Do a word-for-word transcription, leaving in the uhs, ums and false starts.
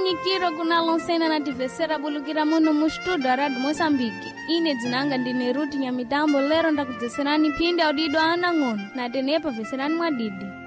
manyikiro kuna lonsena na tivesera bulukira muno mu studio Radio Mosambiki. Ine dzinanga ndine Ruti Nyamitambo, lero ndakudziserani phindi audido ana ng'ono na tenepa veserani mwadidi.